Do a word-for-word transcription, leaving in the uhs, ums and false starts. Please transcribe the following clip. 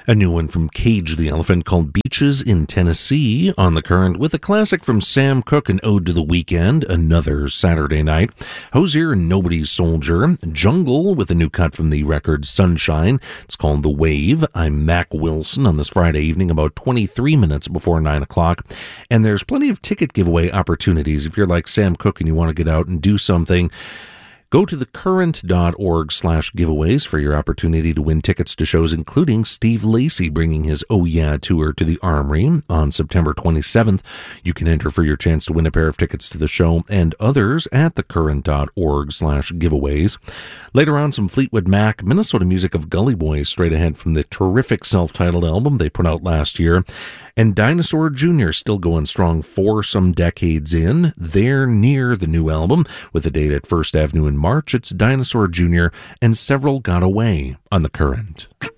A new one from Cage the Elephant called Beaches in Tennessee on the Current, with a classic from Sam Cooke, An Ode to the Weekend, Another Saturday Night. Hozier and Nobody's Soldier. Jungle with a new cut from the record Sunshine. It's called The Wave. I'm Mac Wilson on this Friday evening about twenty-three minutes before nine o'clock. And there's plenty of ticket giveaway opportunities if you're like Sam Cooke and you want to get out and do something. Go to thecurrent.org slash giveaways for your opportunity to win tickets to shows including Steve Lacy bringing his Oh Yeah tour to the Armory on September twenty-seventh. You can enter for your chance to win a pair of tickets to the show and others at thecurrent.org slash giveaways. Later on, some Fleetwood Mac, Minnesota music of Gully Boys straight ahead from the terrific self-titled album they put out last year. And Dinosaur Junior still going strong for some decades in. They're near the new album with a date at First Avenue in March. It's Dinosaur Junior and Several Got Away on The Current.